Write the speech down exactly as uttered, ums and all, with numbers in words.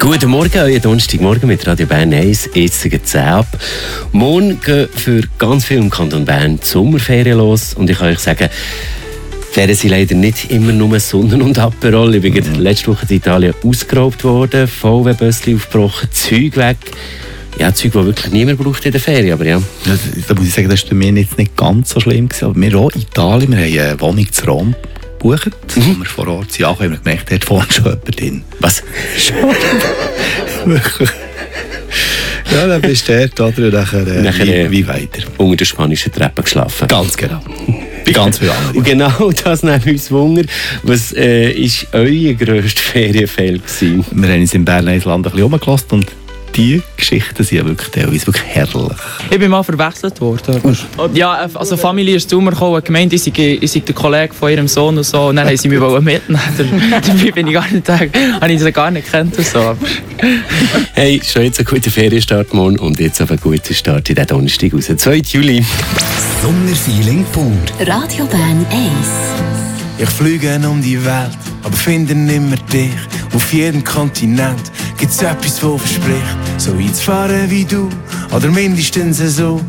Guten Morgen, euer Donnerstagmorgen mit Radio Bern eins, jetzt geht es ab. Morgen gehen für ganz viele im Kanton Bern die Sommerferien los und ich kann euch sagen, die Ferien sind leider nicht immer nur Sonnen und Aperol. Ich bin mhm. letzte Woche in Italien ausgeraubt worden, V W-Bössli aufgebrochen, Zeug weg. Ja, Zeug, die wirklich niemand braucht in der Ferien, aber ja. Das, da muss ich sagen, das war für mich jetzt nicht ganz so schlimm gewesen, aber wir auch in Italien, wir haben eine Wohnung zu Rom gebucht, mhm. wo wir vor Ort sind, haben wir gemerkt, da hat vorne schon jemand drin. Was? Wirklich? Ja, dann bist du dort, oder? Und nachher, äh, nachher wie, äh, wie weiter. Unter der spanischen Treppe geschlafen. Ganz genau. Wie ganz viele andere. Und genau das nimmt uns Wunder. Was äh, ist euer grösster Ferienfall gewesen? Wir haben uns im Berner Land ein bisschen rumgelassen und die Geschichten sind ja wirklich, teilweise wirklich herrlich. Ich bin mal verwechselt worden. Ja, also Familie ist zu mir gekommen und gemeint, ich sei, ich sei der Kollege von ihrem Sohn und so. Und dann haben sie mich mitnehmen. Dabei bin ich gar nicht da, habe ich sie gar nicht gekannt und so. Hey, schon jetzt ein guter Ferienstart morgen und jetzt auf einen guten Start in den Donnerstag raus. zweiten Juli. Sommerfeeling pur. Radio Bern eins. Ich fliege um die Welt, aber finde nimmer dich. Auf jedem Kontinent gibt's etwas, das verspricht, so einzufahren wie du, oder mindestens so.